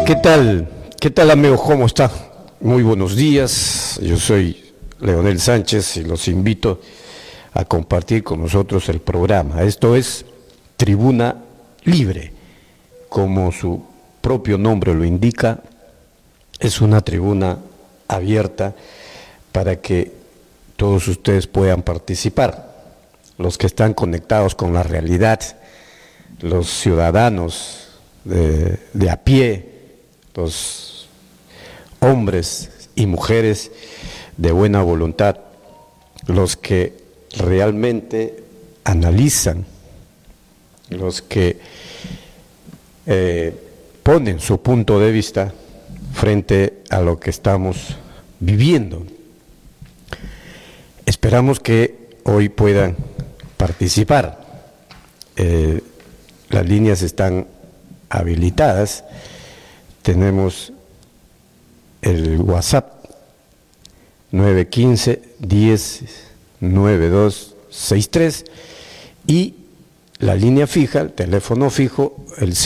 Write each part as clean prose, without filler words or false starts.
¿Qué tal? ¿Qué tal, amigo? ¿Cómo está? Muy buenos días. Yo soy Leonel Sánchez y los invito a compartir con nosotros el programa. Esto es Tribuna Libre. Como su propio nombre lo indica, es una tribuna abierta para que todos ustedes puedan participar. Los que están conectados con la realidad, los ciudadanos de a pie, los hombres y mujeres de buena voluntad, los que realmente analizan, los que ponen su punto de vista frente a lo que estamos viviendo. Esperamos que hoy puedan participar. Las líneas están habilitadas. Tenemos el WhatsApp 915-10-9263 y la línea fija, el teléfono fijo, el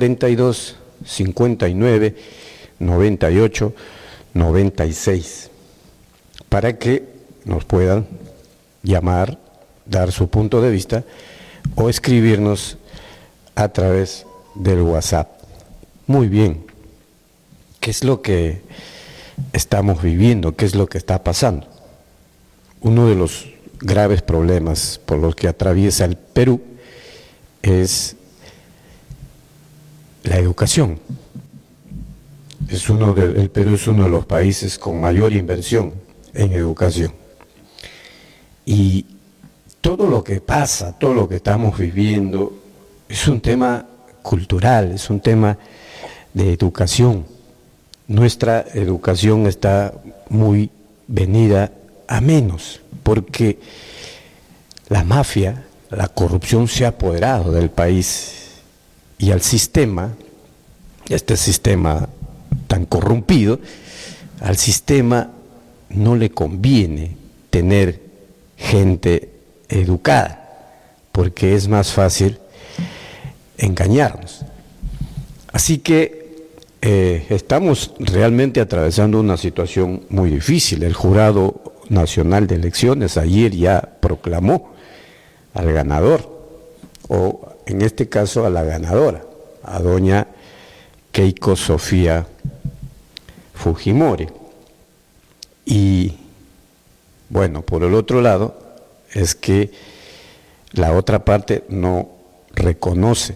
042-59-98-96, para que nos puedan llamar, dar su punto de vista o escribirnos a través del WhatsApp. Muy bien, ¿qué es lo que estamos viviendo? ¿Qué es lo que está pasando? Uno de los graves problemas por los que atraviesa el Perú es la educación. El Perú es uno de los países con mayor inversión en educación. Y todo lo que pasa, todo lo que estamos viviendo, es un tema cultural, es un tema de educación. Nuestra educación está muy venida a menos, porque la mafia, la corrupción se ha apoderado del país y al sistema, este sistema tan corrompido, al sistema no le conviene tener gente educada, porque es más fácil engañarnos. Así que estamos realmente atravesando una situación muy difícil. El Jurado Nacional de Elecciones ayer ya proclamó al ganador, o en este caso a la ganadora, a doña Keiko Sofía Fujimori. Y bueno, por el otro lado, es que la otra parte no reconoce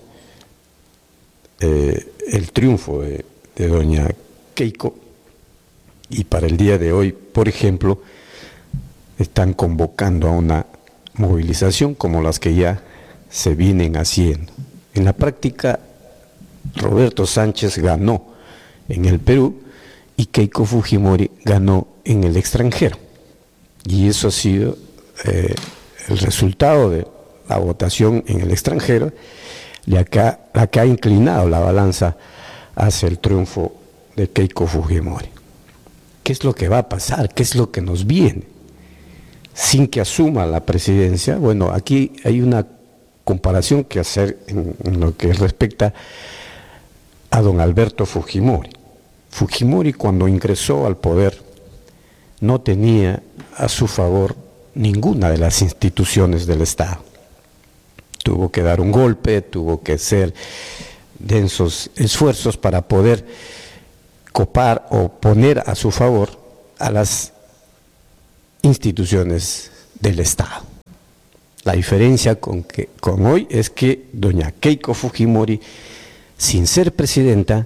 el triunfo de doña Keiko, y para el día de hoy, por ejemplo, están convocando a una movilización como las que ya se vienen haciendo. En la práctica, Roberto Sánchez ganó en el Perú y Keiko Fujimori ganó en el extranjero. Y eso ha sido el resultado de la votación en el extranjero, la que ha inclinado la balanza hacia el triunfo de Keiko Fujimori. ¿Qué es lo que va a pasar? ¿Qué es lo que nos viene? Sin que asuma la presidencia, bueno, aquí hay una comparación que hacer en lo que respecta a don Alberto Fujimori. Fujimori, cuando ingresó al poder, no tenía a su favor ninguna de las instituciones del Estado. Tuvo que dar un golpe, tuvo que hacer densos esfuerzos para poder copar o poner a su favor a las instituciones del Estado. La diferencia con hoy es que doña Keiko Fujimori, sin ser presidenta,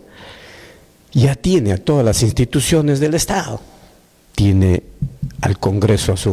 ya tiene a todas las instituciones del Estado. Tiene al Congreso a su